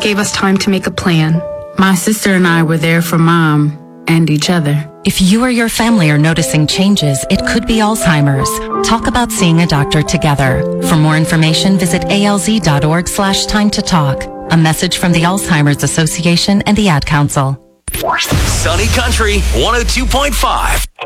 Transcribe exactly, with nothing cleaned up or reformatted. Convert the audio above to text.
gave us time to make a plan. My sister and I were there for Mom and each other. If you or your family are noticing changes, it could be Alzheimer's. Talk about seeing a doctor together. For more information, visit alz.org slash time to talk. A message from the Alzheimer's Association and the Ad Council. Sunny Country one oh two point five.